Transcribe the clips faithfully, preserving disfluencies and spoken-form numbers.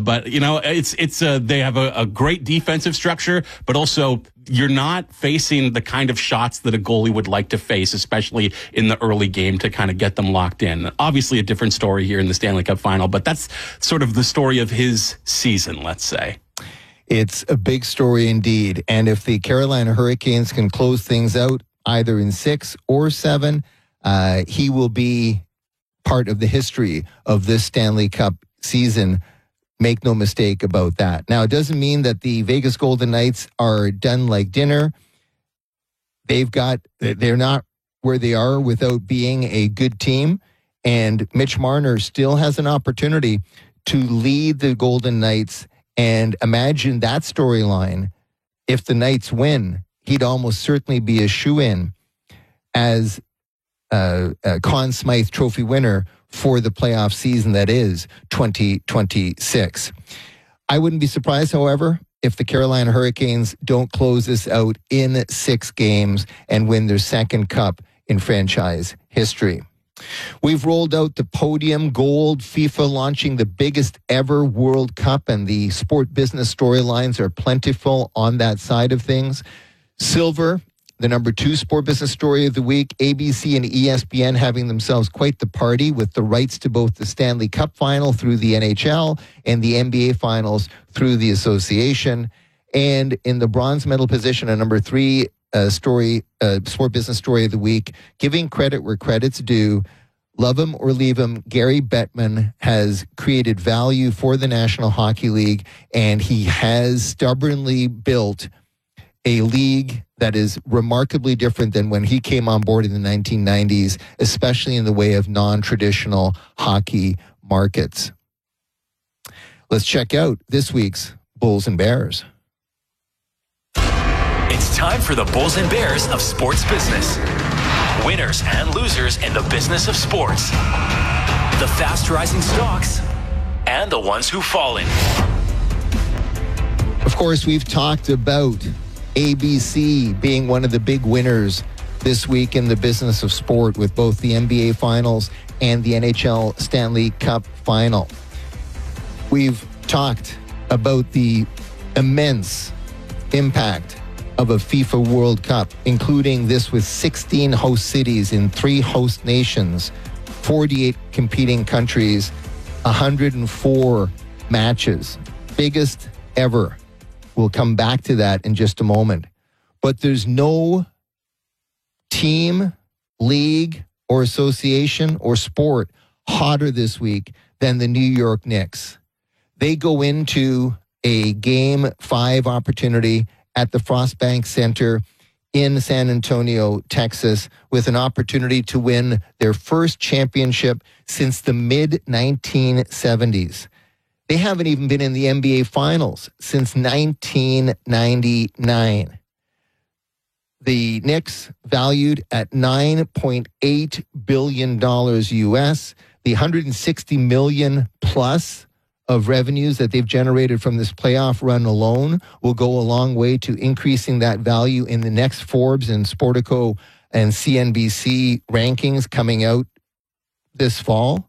but, you know, it's it's uh, they have a, a great defensive structure, but also you're not facing the kind of shots that a goalie would like to face, especially in the early game, to kind of get them locked in. Obviously, a different story here in the Stanley Cup final, but that's sort of the story of his season, let's say. It's a big story indeed. And if the Carolina Hurricanes can close things out either in six or seven, uh, he will be part of the history of this Stanley Cup season. Make no mistake about that. Now, it doesn't mean that the Vegas Golden Knights are done like dinner. They've got, they're not where they are without being a good team. And Mitch Marner still has an opportunity to lead the Golden Knights. And imagine that storyline. If the Knights win, he'd almost certainly be a shoo-in as uh, a Conn Smythe Trophy winner for the playoff season that is twenty twenty-six. I wouldn't be surprised, however, if the Carolina Hurricanes don't close this out in six games and win their second cup in franchise history. We've rolled out the podium gold, FIFA launching the biggest ever World Cup, and the sport business storylines are plentiful on that side of things. Silver, the number two sport business story of the week, A B C and E S P N having themselves quite the party with the rights to both the Stanley Cup final through the N H L and the N B A finals through the association. And in the bronze medal position, a number three uh, story, uh, sport business story of the week, giving credit where credit's due. Love him or leave him, Gary Bettman has created value for the National Hockey League, and he has stubbornly built a league that is remarkably different than when he came on board in the nineteen nineties, especially in the way of non-traditional hockey markets. Let's check out this week's Bulls and Bears. It's time for the Bulls and Bears of sports business. Winners and losers in the business of sports. The fast-rising stocks and the ones who've fallen. Of course, we've talked about A B C being one of the big winners this week in the business of sport with both the N B A Finals and the N H L Stanley Cup Final. We've talked about the immense impact of a FIFA World Cup, including this with sixteen host cities in three host nations, forty-eight competing countries, one hundred four matches. Biggest ever. We'll come back to that in just a moment. But there's no team, league, or association or sport hotter this week than the New York Knicks. They go into a game five opportunity at the Frostbank Center in San Antonio, Texas, with an opportunity to win their first championship since the mid nineteen seventies. They haven't even been in the N B A Finals since nineteen ninety-nine. The Knicks valued at nine point eight billion dollars U S. The one hundred sixty million dollars plus of revenues that they've generated from this playoff run alone will go a long way to increasing that value in the next Forbes and Sportico and C N B C rankings coming out this fall.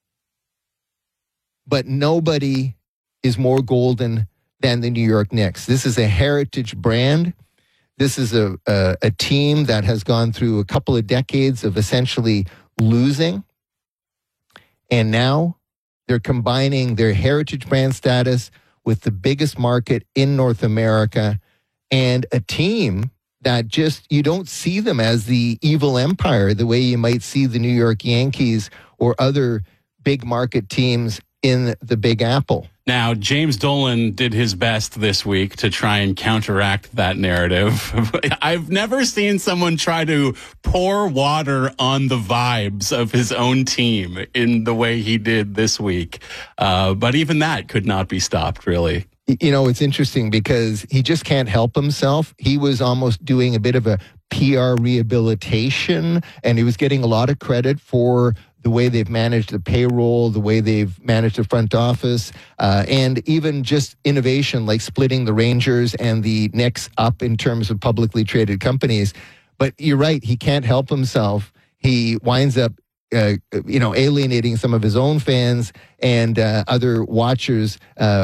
But nobody is more golden than the New York Knicks. This is a heritage brand. This is a, a, a team that has gone through a couple of decades of essentially losing. And now they're combining their heritage brand status with the biggest market in North America and a team that just, you don't see them as the evil empire the way you might see the New York Yankees or other big market teams in the Big Apple. Now, James Dolan did his best this week to try and counteract that narrative. I've never seen someone try to pour water on the vibes of his own team in the way he did this week. Uh, but even that could not be stopped, really. You know, it's interesting because he just can't help himself. He was almost doing a bit of a P R rehabilitation, and he was getting a lot of credit for the way they've managed the payroll, the way they've managed the front office, uh, and even just innovation like splitting the Rangers and the Knicks up in terms of publicly traded companies. But you're right, he can't help himself. He winds up, uh, you know, alienating some of his own fans and uh, other watchers uh,